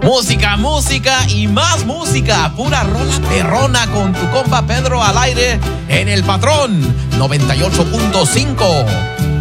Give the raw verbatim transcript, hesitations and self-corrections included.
Música, música y más música. Pura rola perrona con tu compa Pedro al aire en El Patrón noventa y ocho punto cinco.